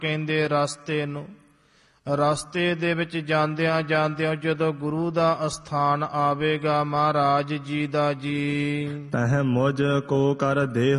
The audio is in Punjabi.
ਕਹਿੰਦੇ ਰਸਤੇ ਨੂੰ। ਰਸਤੇ ਦੇ ਵਿੱਚ ਜਾਂਦਿਆਂ ਜਾਂਦਿਆਂ ਜਦੋਂ ਗੁਰੂ ਦਾ ਅਸਥਾਨ ਆਵੇਗਾ ਮਹਾਰਾਜ ਜੀ ਦਾ ਜੀ, ਤਹ ਮੁਝ ਕੋ ਕਰ ਦੇ